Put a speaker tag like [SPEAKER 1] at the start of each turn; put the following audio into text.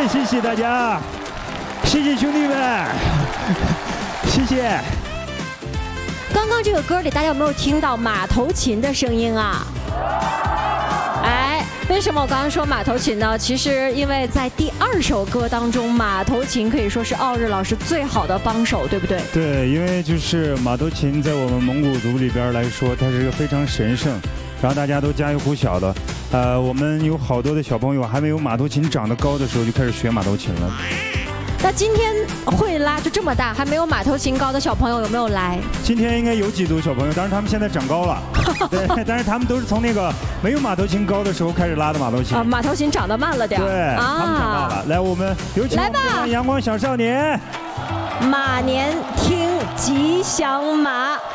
[SPEAKER 1] 谢谢大家，谢谢兄弟们，谢谢。
[SPEAKER 2] 刚刚这个歌里，大家有没有听到马头琴的声音啊？哎，为什么我刚刚说马头琴呢？其实因为在第2首歌当中，马头琴可以说是奥日老师最好的帮手，对不对？
[SPEAKER 1] 对，因为就是马头琴在我们蒙古族里边来说，它是一个非常神圣，然后大家都家喻户晓的。我们有好多的小朋友还没有马头琴长得高的时候就开始学马头琴了。
[SPEAKER 2] 那今天会拉就这么大，还没有马头琴高的小朋友有没有来？
[SPEAKER 1] 今天应该有几组小朋友，当然他们现在长高了，对，但是他们都是从那个没有马头琴高的时候开始拉的马头琴。
[SPEAKER 2] 马头琴长得慢了点。
[SPEAKER 1] 对，他们长大了。来，我们有请
[SPEAKER 2] 来吧，
[SPEAKER 1] 阳光小少年。
[SPEAKER 2] 马年听吉祥马。